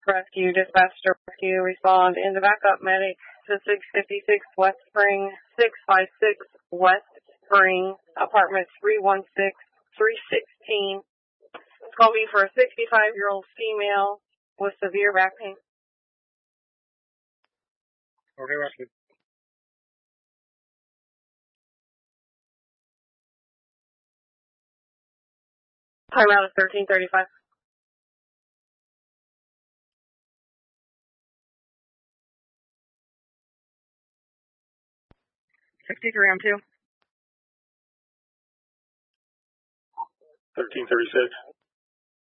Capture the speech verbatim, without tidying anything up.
Rescue, dispatch to rescue, respond in the backup medic to six fifty-six West Spring, six five six West Spring, apartment three one six, three sixteen. It's going to be for a sixty-five-year-old female with severe back pain. Okay, rescue. Timeout is thirteen thirty-five. sixty-three on two. thirteen thirty-six.